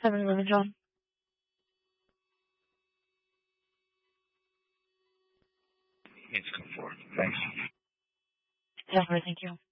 Have a good one, John. Needs to come forward. Thanks. Definitely, thank you.